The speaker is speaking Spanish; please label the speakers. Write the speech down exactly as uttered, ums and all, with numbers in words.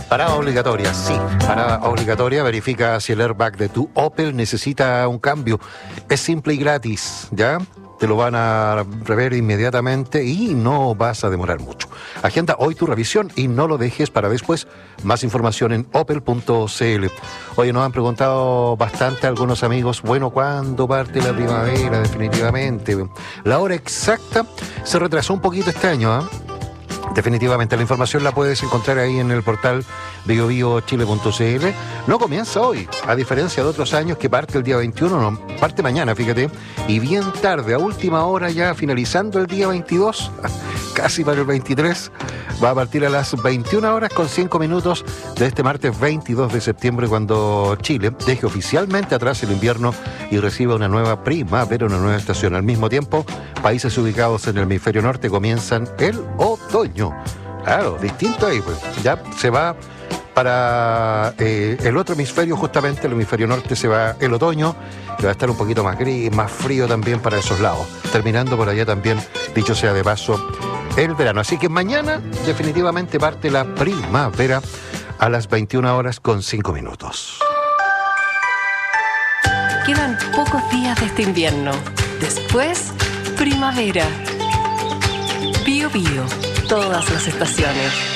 Speaker 1: Parada obligatoria, sí. Parada obligatoria. Verifica si el airbag de tu Opel necesita un cambio. Es simple y gratis, ¿ya? Te lo van a rever inmediatamente y no vas a demorar mucho. Agenda hoy tu revisión y no lo dejes para después. Más información en opel punto cl. Oye, nos han preguntado bastante algunos amigos, bueno, ¿cuándo parte la primavera definitivamente? La hora exacta se retrasó un poquito este año, ¿ah? ¿eh? Definitivamente, la información la puedes encontrar ahí en el portal bio bio chile punto cl. No comienza hoy, a diferencia de otros años que parte el día veintiuno, no, parte mañana, fíjate, y bien tarde, a última hora ya finalizando el día veintidós, casi para el veintitrés, va a partir a las veintiuna horas con cinco minutos de este martes veintidós de septiembre, cuando Chile deje oficialmente atrás el invierno y reciba una nueva primavera, una nueva estación. Al mismo tiempo, países ubicados en el hemisferio norte comienzan el otoño. Claro, distinto ahí, pues. Ya se va para eh, el otro hemisferio, justamente el hemisferio norte se va el otoño, que va a estar un poquito más gris, más frío también para esos lados. Terminando por allá también, dicho sea de paso, el verano. Así que mañana definitivamente parte la primavera a las veintiuna horas con cinco minutos.
Speaker 2: Quedan pocos días de este invierno. Después, primavera. Bio Bio, todas las estaciones.